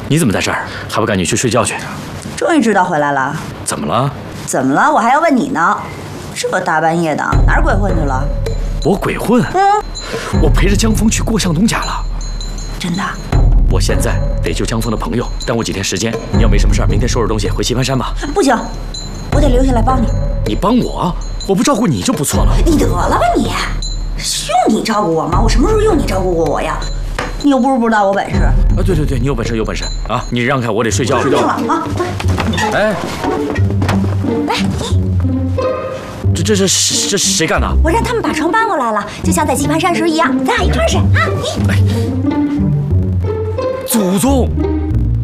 你怎么在这儿？还不赶紧去睡觉去？ 终于知道回来了。 怎么了？ 怎么了？我还要问你呢。这大半夜的，哪儿鬼混去了？ 我鬼混？我陪着江峰去过向东家了。 真的？ 我现在得救江峰的朋友，耽误几天时间。你要没什么事儿，明天收拾东西回棋盘山吧。 不行，我得留下来帮你。 你帮我？我不照顾你就不错了。 你得了吧你！用你照顾我吗？我什么时候用你照顾过我呀？你又不是不知道我本事。 啊，对，你有本事啊！你让开，我得睡觉。 睡觉了啊！ 哎，这是谁干的？ 我让他们把床搬过来了，就像在棋盘山时一样，咱俩一块儿睡啊！ 祖宗！